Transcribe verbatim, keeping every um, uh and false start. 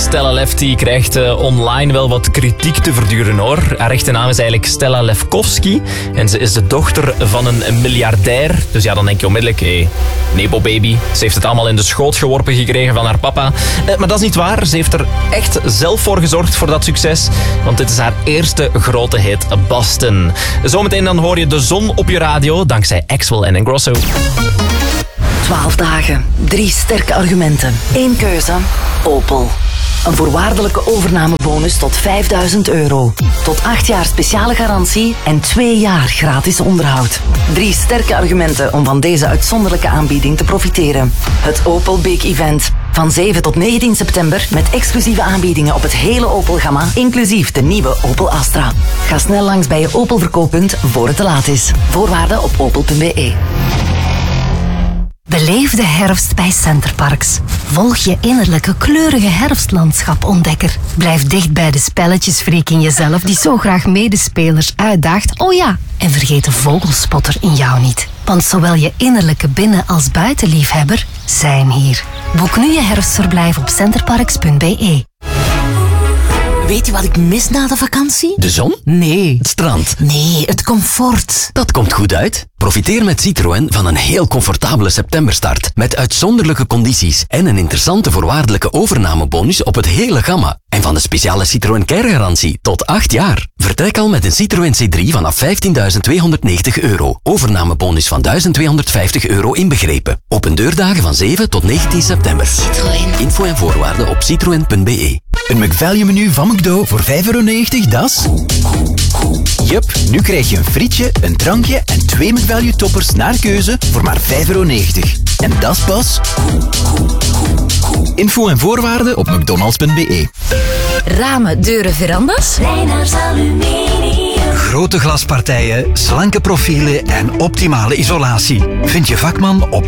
Stella Lefty krijgt uh, online wel wat kritiek te verduren, hoor. Haar echte naam is eigenlijk Stella Lefkowski. En ze is de dochter van een miljardair. Dus ja, dan denk je onmiddellijk, hé, hey, Nepo baby. Ze heeft het allemaal in de schoot geworpen gekregen van haar papa. Uh, maar dat is niet waar. Ze heeft er echt zelf voor gezorgd voor dat succes. Want dit is haar eerste grote hit, Boston. Zometeen dan hoor je de zon op je radio, dankzij Axwell en Ingrosso. twaalf dagen, drie sterke argumenten, één keuze, Opel. Een voorwaardelijke overnamebonus tot vijfduizend euro. Tot acht jaar speciale garantie en twee jaar gratis onderhoud. Drie sterke argumenten om van deze uitzonderlijke aanbieding te profiteren. Het Opel Big Event. Van zeven tot negentien september met exclusieve aanbiedingen op het hele Opel-gamma, inclusief de nieuwe Opel Astra. Ga snel langs bij je Opel verkooppunt voor het te laat is. Voorwaarden op opel punt b e. Beleef de herfst bij Centerparks. Volg je innerlijke kleurige herfstlandschap-ontdekker. Blijf dicht bij de spelletjesfreak in jezelf die zo graag medespelers uitdaagt. Oh ja, en vergeet de vogelspotter in jou niet. Want zowel je innerlijke binnen- als buitenliefhebber zijn hier. Boek nu je herfstverblijf op centerparks punt b e. Weet je wat ik mis na de vakantie? De zon? Nee. Het strand? Nee, het comfort. Dat komt goed uit. Profiteer met Citroën van een heel comfortabele septemberstart. Met uitzonderlijke condities en een interessante voorwaardelijke overnamebonus op het hele gamma. En van de speciale Citroën Care-garantie tot acht jaar. Vertrek al met een Citroën C drie vanaf vijftienduizend tweehonderdnegentig euro. Overnamebonus van duizend tweehonderdvijftig euro inbegrepen. Open deurdagen van zeven tot negentien september. Citroën. Info en voorwaarden op citroën punt b e. Een McValue menu van McDo voor vijf euro negentig, dat is... Jup, nu krijg je een frietje, een drankje en twee McValue toppers naar keuze voor maar vijf euro negentig. En dat is pas... Info en voorwaarden op mcdonalds punt b e. Ramen, deuren, verandas? Reinaars Aluminium. Grote glaspartijen, slanke profielen en optimale isolatie. Vind je vakman op